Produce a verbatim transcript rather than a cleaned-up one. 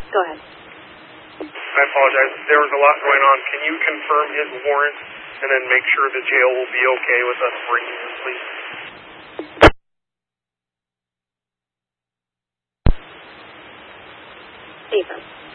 Go ahead. I apologize. There was a lot going on. Can you confirm his warrant and then make sure the jail will be okay with us bringing him, please? Stephen.